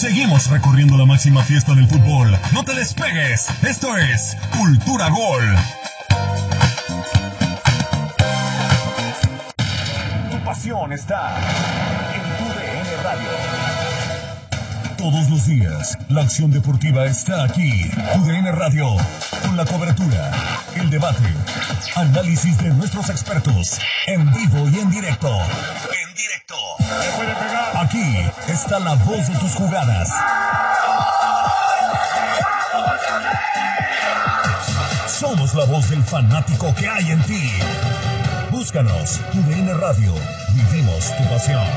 Seguimos recorriendo la máxima fiesta del fútbol. No te despegues. Esto es Cultura Gol. Tu pasión está en TUDN Radio. Todos los días, la acción deportiva está aquí. TUDN Radio, con la cobertura, el debate, análisis de nuestros expertos, en vivo y en directo. Aquí está la voz de tus jugadas. Somos la voz del fanático que hay en ti. Búscanos, TUDN Radio. Vivimos tu pasión.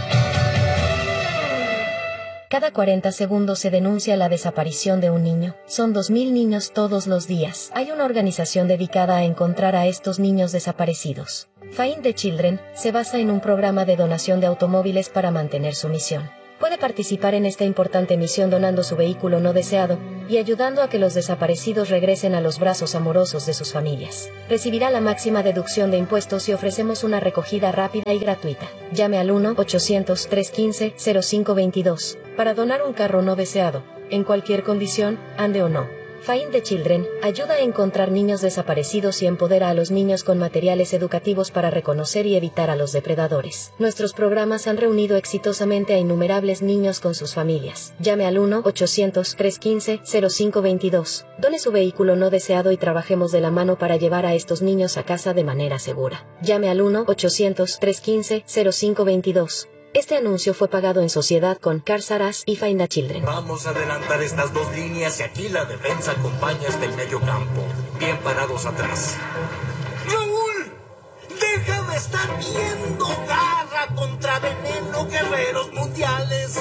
Cada 40 segundos se denuncia la desaparición de un niño. Son 2.000 niños todos los días. Hay una organización dedicada a encontrar a estos niños desaparecidos. Find the Children se basa en un programa de donación de automóviles para mantener su misión. Puede participar en esta importante misión donando su vehículo no deseado y ayudando a que los desaparecidos regresen a los brazos amorosos de sus familias. Recibirá la máxima deducción de impuestos y ofrecemos una recogida rápida y gratuita. Llame al 1-800-315-0522 para donar un carro no deseado, en cualquier condición, ande o no. Find the Children ayuda a encontrar niños desaparecidos y empodera a los niños con materiales educativos para reconocer y evitar a los depredadores. Nuestros programas han reunido exitosamente a innumerables niños con sus familias. Llame al 1-800-315-0522. Done su vehículo no deseado y trabajemos de la mano para llevar a estos niños a casa de manera segura. Llame al 1-800-315-0522. Este anuncio fue pagado en sociedad con Cars R Us y Find the Children. Vamos a adelantar estas dos líneas y aquí la defensa acompaña hasta el medio campo. Bien parados atrás. ¡Raúl! ¡Deja de estar viendo! ¡Garra contra veneno, guerreros mundiales!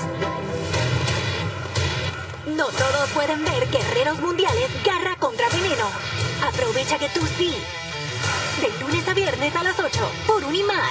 No todos pueden ver Guerreros Mundiales Garra contra Veneno. Aprovecha que tú sí. De lunes a viernes a las 8 por Unimás.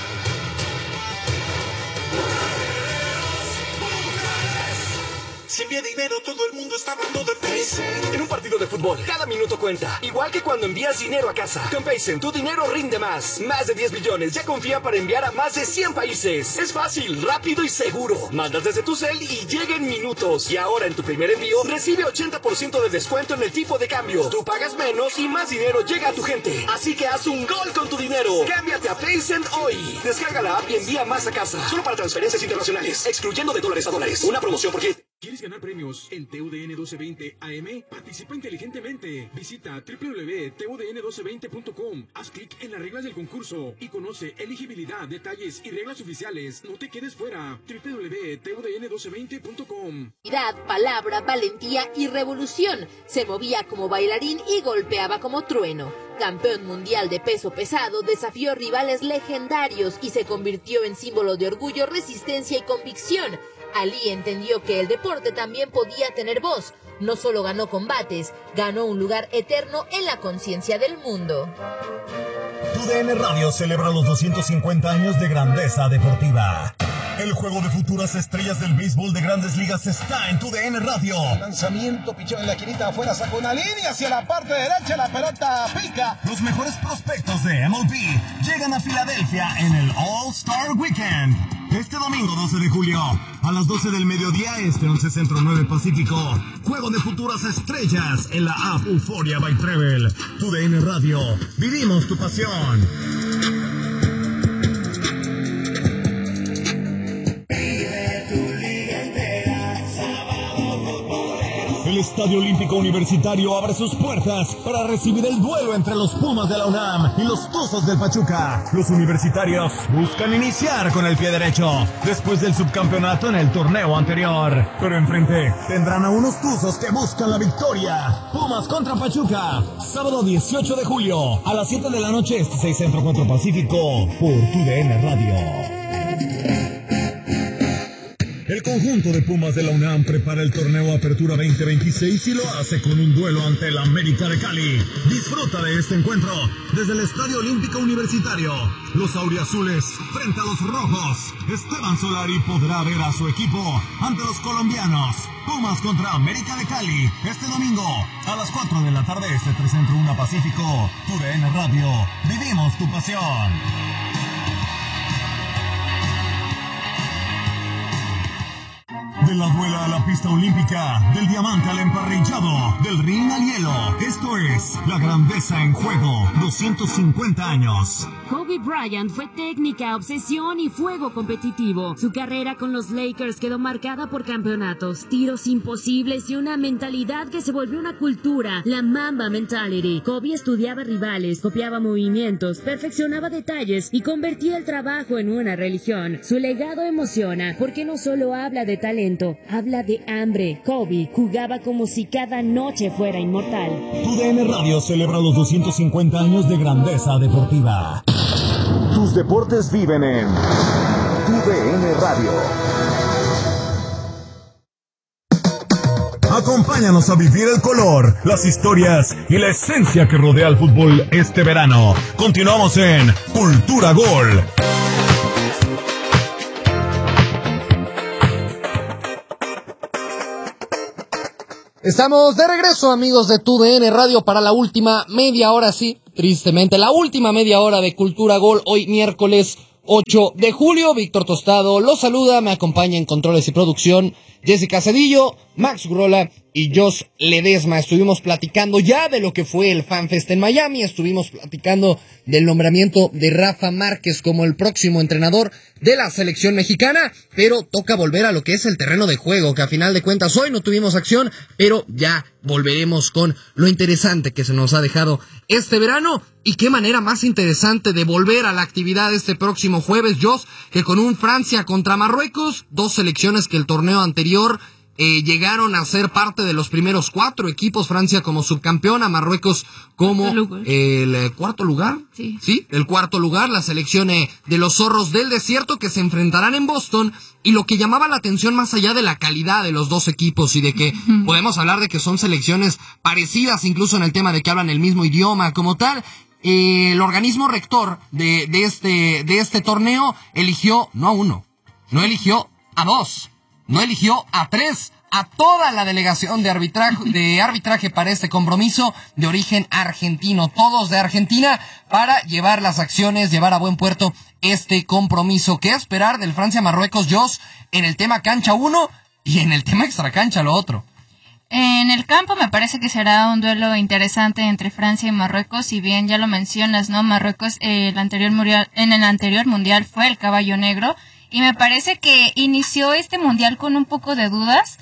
Si envía dinero, todo el mundo está hablando de Paycent. En un partido de fútbol, cada minuto cuenta. Igual que cuando envías dinero a casa. Con Paycent, tu dinero rinde más. Más de 10 millones ya confían para enviar a más de 100 países. Es fácil, rápido y seguro. Mandas desde tu cel y llega en minutos. Y ahora en tu primer envío, recibe 80% de descuento en el tipo de cambio. Tú pagas menos y más dinero llega a tu gente. Así que haz un gol con tu dinero. Cámbiate a Paycent hoy. Descarga la app y envía más a casa. Solo para transferencias internacionales, excluyendo de dólares a dólares. Una promoción por Hit. ¿Quieres ganar premios en TUDN 1220 AM? Participa inteligentemente. Visita www.tudn1220.com. Haz clic en las reglas del concurso y conoce elegibilidad, detalles y reglas oficiales. No te quedes fuera. www.tudn1220.com. Palabra, valentía y revolución. Se movía como bailarín y golpeaba como trueno. Campeón mundial de peso pesado, desafió rivales legendarios y se convirtió en símbolo de orgullo, resistencia y convicción. Ali entendió que el deporte también podía tener voz. No solo ganó combates, ganó un lugar eterno en la conciencia del mundo. TUDN Radio celebra los 250 años de grandeza deportiva. El juego de futuras estrellas del béisbol de Grandes Ligas está en TUDN Radio. Lanzamiento, pichón en la esquinita afuera, sacó una línea hacia la parte derecha, la pelota pica. Los mejores prospectos de MLB llegan a Filadelfia en el All-Star Weekend. Este domingo 12 de julio, a las 12 del mediodía, 11 Centro 9 Pacífico. Juego de futuras estrellas en la app Euphoria by Travel. TUDN Radio, vivimos tu pasión. El Estadio Olímpico Universitario abre sus puertas para recibir el duelo entre los Pumas de la UNAM y los Tuzos del Pachuca. Los universitarios buscan iniciar con el pie derecho después del subcampeonato en el torneo anterior. Pero enfrente tendrán a unos Tuzos que buscan la victoria. Pumas contra Pachuca, sábado 18 de julio a las 7 de la noche, 6 Centro 4 Pacífico, por TUDN Radio. El conjunto de Pumas de la UNAM prepara el torneo Apertura 2026 y lo hace con un duelo ante el América de Cali. Disfruta de este encuentro desde el Estadio Olímpico Universitario. Los auriazules frente a los rojos. Esteban Solari podrá ver a su equipo ante los colombianos. Pumas contra América de Cali, este domingo a las 4 de la tarde, 3 Centro 1 Pacífico. TUDN Radio, vivimos tu pasión. De la duela a la pista olímpica, del diamante al emparrillado, del ring al hielo. Esto es La Grandeza en Juego, 250 años. Kobe Bryant fue técnica, obsesión y fuego competitivo. Su carrera con los Lakers quedó marcada por campeonatos, tiros imposibles y una mentalidad que se volvió una cultura, la Mamba Mentality. Kobe estudiaba rivales, copiaba movimientos, perfeccionaba detalles y convertía el trabajo en una religión. Su legado emociona porque no solo habla de talento, habla de hambre. Kobe jugaba como si cada noche fuera inmortal. TUDN Radio celebra los 250 años de grandeza deportiva. Tus deportes viven en TUDN Radio. Acompáñanos a vivir el color, las historias y la esencia que rodea al fútbol este verano. Continuamos en Cultura Gol. Estamos de regreso, amigos de TUDN Radio, para la última media hora, sí, tristemente, la última media hora de Cultura Gol, hoy miércoles 8 de julio. Víctor Tostado los saluda, me acompaña en controles y producción Jessica Cedillo, Max Grola y Josh Ledesma. Estuvimos platicando ya de lo que fue el FanFest en Miami, estuvimos platicando del nombramiento de Rafa Márquez como el próximo entrenador de la selección mexicana, pero toca volver a lo que es el terreno de juego, que a final de cuentas hoy no tuvimos acción, pero ya volveremos con lo interesante que se nos ha dejado este verano. Y qué manera más interesante de volver a la actividad este próximo jueves, Josh, que con un Francia contra Marruecos, dos selecciones que el torneo anterior llegaron a ser parte de los primeros 4 equipos, Francia como subcampeona, Marruecos como el cuarto lugar, sí, el cuarto lugar, la selección de los zorros del desierto que se enfrentarán en Boston. Y lo que llamaba la atención, más allá de la calidad de los dos equipos y de que podemos hablar de que son selecciones parecidas, incluso en el tema de que hablan el mismo idioma como tal, el organismo rector de este torneo eligió no a 1, no eligió a 2, no eligió a 3, a toda la delegación de arbitraje para este compromiso de origen argentino, todos de Argentina, para llevar las acciones, llevar a buen puerto este compromiso. ¿Qué esperar del Francia-Marruecos, Josh, en el tema cancha 1 y en el tema extracancha lo otro? En el campo me parece que será un duelo interesante entre Francia y Marruecos, si bien ya lo mencionas, ¿no? Marruecos en el anterior mundial fue el caballo negro, y me parece que inició este mundial con un poco de dudas,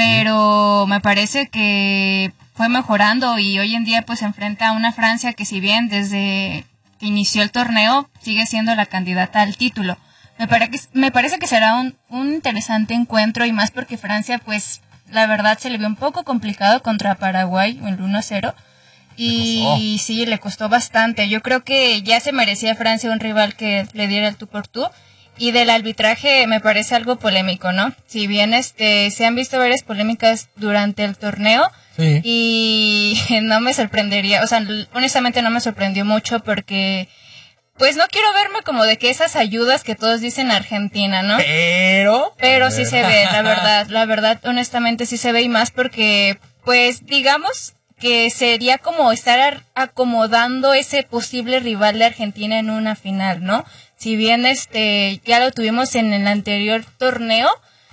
pero me parece que fue mejorando y hoy en día pues se enfrenta a una Francia que, si bien desde que inició el torneo sigue siendo la candidata al título. Me parece que será un interesante encuentro, y más porque Francia pues la verdad se le vio un poco complicado contra Paraguay, el 1-0, y sí, le costó bastante. Yo creo que ya se merecía Francia un rival que le diera el tú por tú. Y del arbitraje me parece algo polémico, ¿no? Si bien se han visto varias polémicas durante el torneo, sí, y no me sorprendería, o sea, honestamente no me sorprendió mucho porque pues no quiero verme como de que esas ayudas que todos dicen Argentina, ¿no? Pero sí se ve, la verdad, honestamente sí se ve, y más porque pues digamos que sería como estar acomodando ese posible rival de Argentina en una final, ¿no? Si bien ya lo tuvimos en el anterior torneo,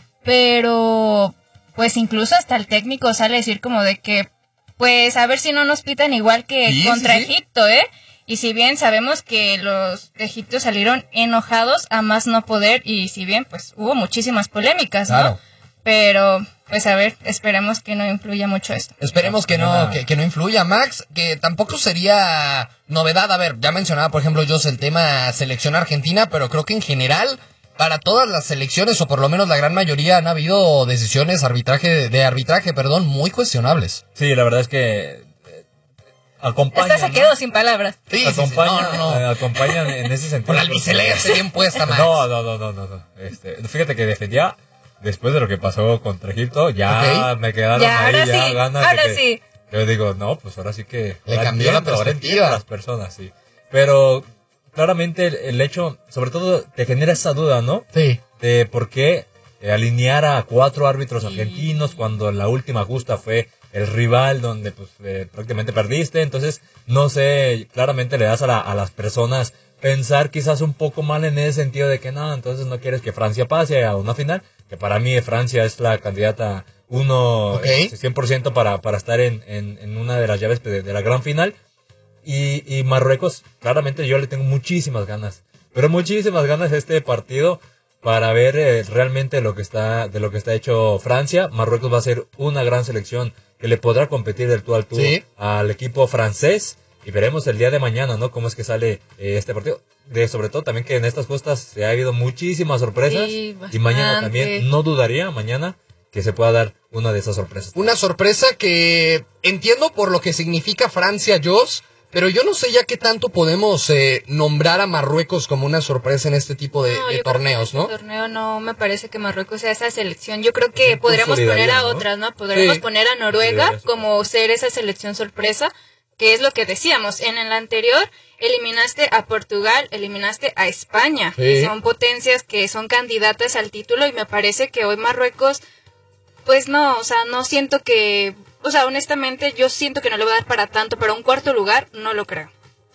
pero pues incluso hasta el técnico sale a decir como de que pues a ver si no nos pitan igual que contra Egipto, Y si bien sabemos que los de Egipto salieron enojados a más no poder, y si bien pues hubo muchísimas polémicas, claro, ¿no? Pero pues a ver, esperemos que no influya mucho esto. Esperemos que no influya, Max, que tampoco sería novedad. A ver, ya mencionaba, por ejemplo, yo el tema selección argentina, pero creo que en general, para todas las selecciones, o por lo menos la gran mayoría, han habido decisiones de arbitraje, muy cuestionables. Sí, la verdad es que acompañan. Esta se quedó sin palabras. Sí, acompañan en ese sentido. Con la albiceleste bien puesta, Max. No. Fíjate que defendía. Después de lo que pasó contra Egipto, ya me quedaron ganas. Ahora sí. Yo digo, no, pues ahora sí que le cambió la perspectiva a las personas, sí. Pero claramente el hecho, sobre todo, te genera esa duda, ¿no? Sí. De por qué alinear a 4 árbitros argentinos cuando la última justa fue el rival donde pues prácticamente perdiste. Entonces, no sé, claramente le das a las personas pensar quizás un poco mal en ese sentido de que no, entonces no quieres que Francia pase a una final. que para mí Francia es la candidata 100% para estar en una de las llaves de la gran final. Y Marruecos, claramente yo le tengo muchísimas ganas, pero muchísimas ganas de este partido para ver realmente de lo que está hecho Francia. Marruecos va a ser una gran selección que le podrá competir del tú al tú al equipo francés, y veremos el día de mañana, ¿no? Cómo es que sale este partido. Sobre todo también que en estas justas se ha habido muchísimas sorpresas, y mañana también, no dudaría mañana que se pueda dar una de esas sorpresas. Una sorpresa que entiendo por lo que significa Francia, Jos, pero yo no sé ya qué tanto podemos nombrar a Marruecos como una sorpresa en este tipo de torneos, ¿no? En este torneo no me parece que Marruecos sea esa selección. Yo creo que podríamos poner a otras, ¿no? Podríamos poner a Noruega como ser esa selección sorpresa, que es lo que decíamos. En el anterior eliminaste a Portugal, eliminaste a España, que son potencias que son candidatas al título, y me parece que hoy Marruecos, pues no, o sea, no siento que... O sea, honestamente, yo siento que no le va a dar para tanto, pero un cuarto lugar no lo creo.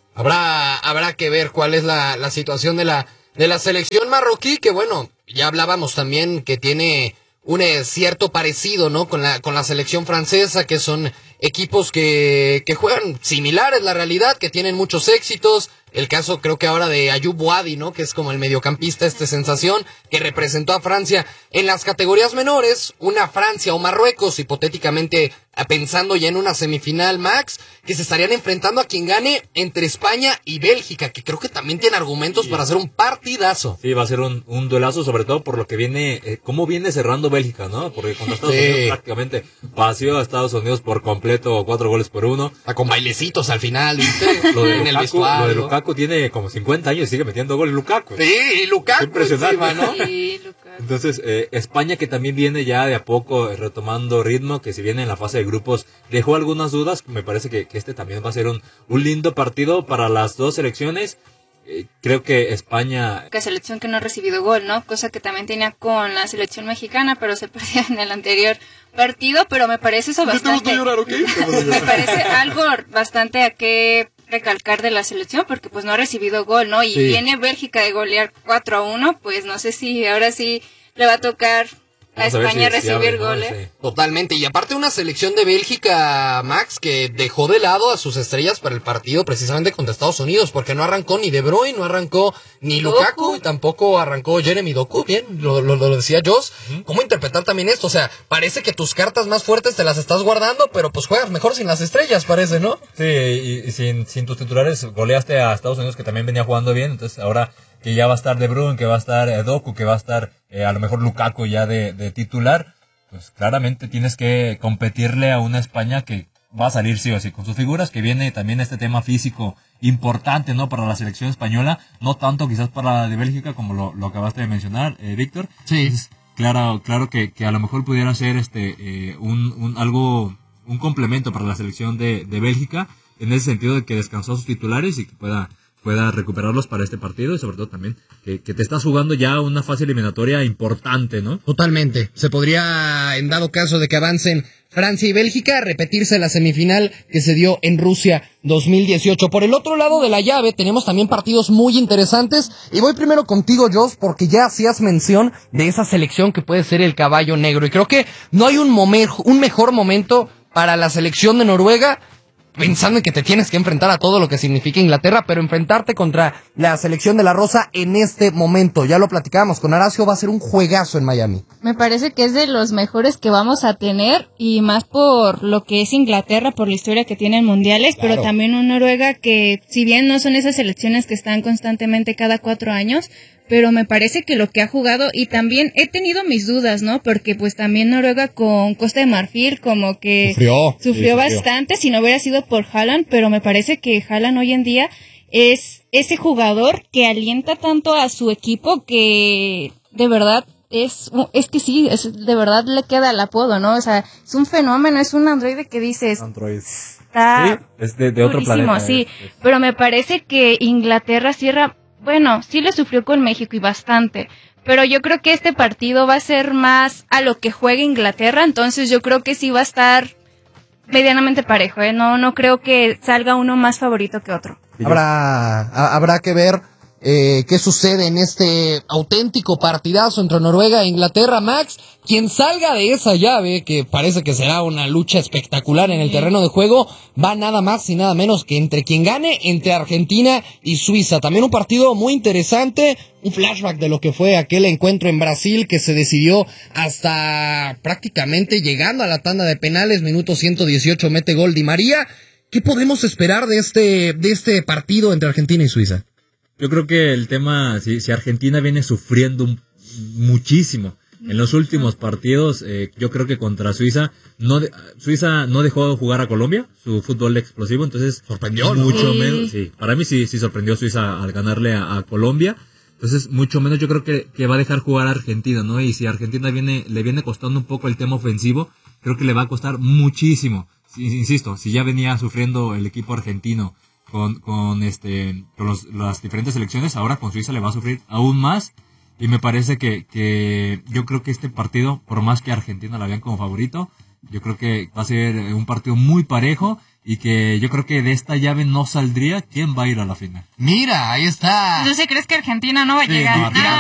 Habrá que ver cuál es la situación de la selección marroquí, que bueno, ya hablábamos también que tiene un cierto parecido, ¿no? Con la selección francesa, que son equipos que juegan similares, la realidad, que tienen muchos éxitos. El caso creo que ahora de Ayoub Boadi, ¿no? Que es como el mediocampista, sensación, que representó a Francia en las categorías menores. Una Francia o Marruecos, hipotéticamente pensando ya en una semifinal, Max, que se estarían enfrentando a quien gane entre España y Bélgica, que creo que también tiene argumentos para hacer un partidazo. Sí, va a ser un duelazo, sobre todo por lo que viene, cómo viene cerrando Bélgica, ¿no? Porque cuando Estados Unidos prácticamente vació a Estados Unidos por completo, 4-1. Con bailecitos al final, ¿viste? En el vestuario. Lo de Lukaku tiene como 50 años y sigue metiendo goles Lukaku. Sí, Lukaku. Impresionante, encima, ¿no? Sí, Lukaku. Entonces, España, que también viene ya de a poco retomando ritmo, que si viene en la fase de grupos dejó algunas dudas. Me parece que este también va a ser un lindo partido para las dos selecciones. Creo que España... Que selección que no ha recibido gol, ¿no? Cosa que también tenía con la selección mexicana, pero se perdió en el anterior partido, pero me parece eso bastante... Me parece algo bastante a que recalcar de la selección, porque pues no ha recibido gol, ¿no? Y viene Bélgica de golear 4-1, pues no sé si ahora sí le va a tocar a España recibir goles. Totalmente, y aparte una selección de Bélgica, Max, que dejó de lado a sus estrellas para el partido precisamente contra Estados Unidos, porque no arrancó ni De Bruyne, no arrancó ni Lukaku, y tampoco arrancó Jeremy Doku. Bien, lo decía Jos. ¿Cómo interpretar también esto? O sea, parece que tus cartas más fuertes te las estás guardando, pero pues juegas mejor sin las estrellas, parece, ¿no? Sí, y sin tus titulares goleaste a Estados Unidos, que también venía jugando bien, entonces ahora que ya va a estar De Bruyne, que va a estar Doku, que va a estar a lo mejor Lukaku ya de titular, pues claramente tienes que competirle a una España que va a salir sí o sí con sus figuras, que viene también este tema físico importante, ¿no? Para la selección española, no tanto quizás para la de Bélgica como lo acabaste de mencionar, Víctor. Sí. Entonces, claro que a lo mejor pudiera ser un complemento para la selección de Bélgica, en ese sentido de que descansó a sus titulares y que pueda recuperarlos para este partido, y sobre todo también que te estás jugando ya una fase eliminatoria importante, ¿no? Totalmente. Se podría, en dado caso de que avancen Francia y Bélgica, repetirse la semifinal que se dio en Rusia 2018. Por el otro lado de la llave tenemos también partidos muy interesantes, y voy primero contigo, Jos, porque ya hacías mención de esa selección que puede ser el caballo negro, y creo que no hay un mejor momento para la selección de Noruega, pensando en que te tienes que enfrentar a todo lo que significa Inglaterra, pero enfrentarte contra la selección de la Rosa en este momento. Ya lo platicábamos con Horacio, va a ser un juegazo en Miami. Me parece que es de los mejores que vamos a tener, y más por lo que es Inglaterra, por la historia que tiene en mundiales, claro. Pero también un Noruega que, si bien no son esas selecciones que están constantemente cada 4 años, pero me parece que lo que ha jugado, y también he tenido mis dudas, ¿no? Porque pues también Noruega con Costa de Marfil como que sufrió bastante, si no hubiera sido por Haaland, pero me parece que Haaland hoy en día es ese jugador que alienta tanto a su equipo que de verdad es que sí, de verdad le queda el apodo, ¿no? O sea, es un fenómeno, es un androide que dices... Está sí, es de otro planeta. Sí, pero me parece que Inglaterra cierra... Bueno, sí le sufrió con México y bastante, pero yo creo que este partido va a ser más a lo que juegue Inglaterra, entonces yo creo que sí va a estar medianamente parejo, ¿eh? No creo que salga uno más favorito que otro. Habrá que ver qué sucede en este auténtico partidazo entre Noruega e Inglaterra. Max, quien salga de esa llave, que parece que será una lucha espectacular en el terreno de juego, va nada más y nada menos que entre quien gane, entre Argentina y Suiza. También un partido muy interesante, un flashback de lo que fue aquel encuentro en Brasil que se decidió hasta prácticamente llegando a la tanda de penales, minuto 118 mete gol Di María. ¿Qué podemos esperar de este partido entre Argentina y Suiza? Yo creo que el tema, si Argentina viene sufriendo muchísimo en los últimos partidos, yo creo que contra Suiza no dejó de jugar a Colombia, su fútbol explosivo, entonces sorprendió, ¿no? Mucho menos, sí, para mí sí sorprendió Suiza al ganarle a Colombia, entonces mucho menos yo creo que va a dejar jugar a Argentina, ¿no? Y si a Argentina le viene costando un poco el tema ofensivo, creo que le va a costar muchísimo. Insisto, si ya venía sufriendo el equipo argentino con las diferentes selecciones, ahora con Suiza le va a sufrir aún más, y me parece que yo creo que este partido, por más que Argentina la vean como favorito, yo creo que va a ser un partido muy parejo, y que yo creo que de esta llave no saldría quién va a ir a la final. Mira, ahí está. ¿Tú sí crees que Argentina no va a llegar?